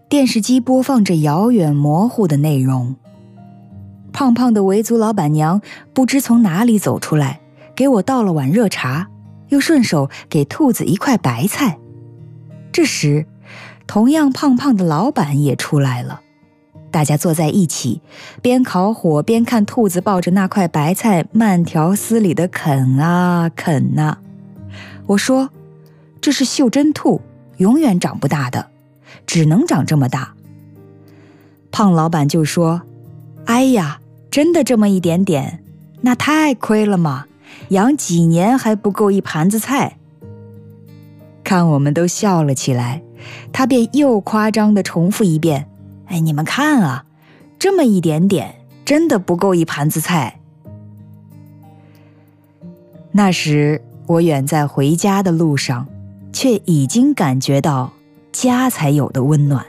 电视机播放着遥远模糊的内容。胖胖的维族老板娘不知从哪里走出来，给我倒了碗热茶，又顺手给兔子一块白菜。这时，同样胖胖的老板也出来了，大家坐在一起，边烤火边看兔子抱着那块白菜慢条斯理地啃啊啃啊。我说，这是袖珍兔，永远长不大的，只能长这么大。胖老板就说，哎呀，真的这么一点点，那太亏了嘛，养几年还不够一盘子菜。看我们都笑了起来，他便又夸张地重复一遍，哎，你们看啊，这么一点点，真的不够一盘子菜。那时我远在回家的路上，却已经感觉到家才有的温暖。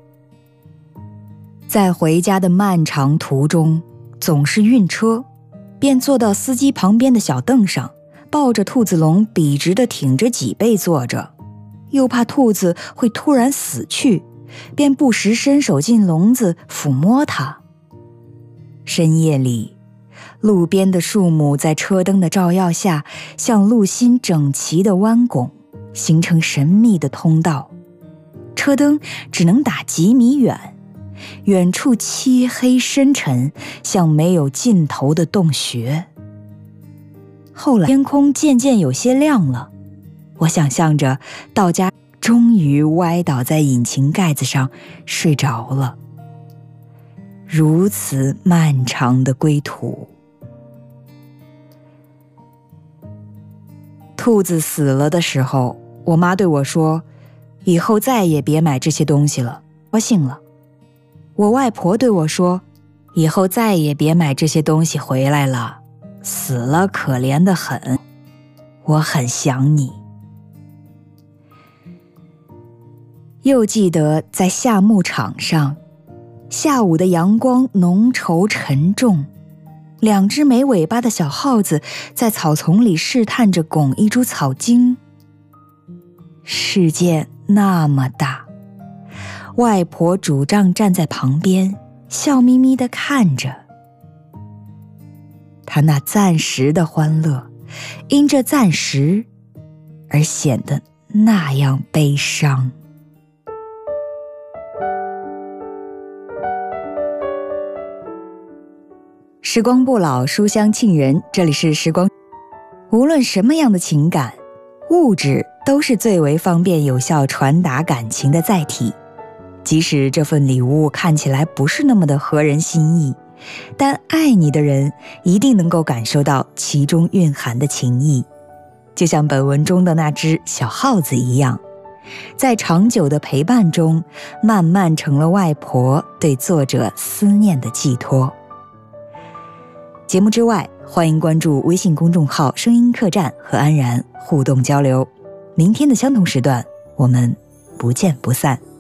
在回家的漫长途中，总是晕车，便坐到司机旁边的小凳上，抱着兔子笼笔直地挺着脊背坐着，又怕兔子会突然死去，便不时伸手进笼子抚摸它。深夜里，路边的树木在车灯的照耀下，像路心整齐的弯拱，形成神秘的通道。车灯只能打几米远，远处漆黑深沉，像没有尽头的洞穴。后来天空渐渐有些亮了，我想象着到家终于歪倒在引擎盖子上睡着了。如此漫长的归途。兔子死了的时候，我妈对我说，以后再也别买这些东西了，高兴了。我外婆对我说，以后再也别买这些东西回来了，死了可怜得很，我很想你。又记得在夏牧场上，下午的阳光浓稠沉重，两只没尾巴的小耗子在草丛里试探着拱一株草茎。世界那么大，外婆拄杖站在旁边，笑眯眯地看着。她那暂时的欢乐，因这暂时而显得那样悲伤。时光不老，书香沁人，这里是时光。无论什么样的情感，物质都是最为方便有效传达感情的载体。即使这份礼物看起来不是那么的合人心意，但爱你的人一定能够感受到其中蕴含的情谊。就像本文中的那只小耗子一样，在长久的陪伴中，慢慢成了外婆对作者思念的寄托。节目之外，欢迎关注微信公众号声音客栈和安然互动交流。明天的相同时段，我们不见不散。